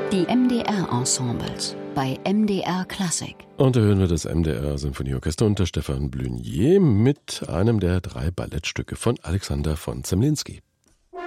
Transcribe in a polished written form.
Die MDR-Ensembles bei MDR Klassik. Und da hören wir das MDR-Symphonieorchester unter Stefan Blunier mit einem der 3 Ballettstücke von Alexander von Zemlinsky.